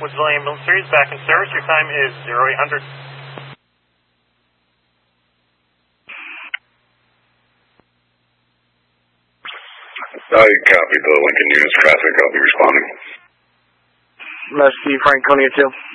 Woodsville Ambulance Series back in service. Your time is 0800. I copy the Lincoln News traffic. I'll be responding. Rescue Franconia 2.